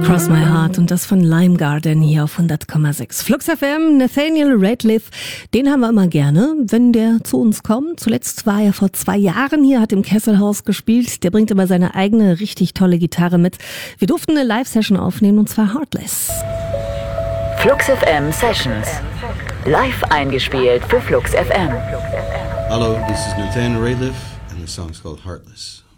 Cross My Heart und das von Lime Garden hier auf 100,6. Flux FM, Nathaniel Rateliff, den haben wir immer gerne, wenn der zu uns kommt. Zuletzt war er vor 2 Jahren hier, hat im Kesselhaus gespielt. Der bringt immer seine eigene, richtig tolle Gitarre mit. Wir durften eine Live-Session aufnehmen und zwar Heartless. Flux FM Sessions. Live eingespielt für Flux FM. Hello, this is Nathaniel Rateliff and the song's called Heartless.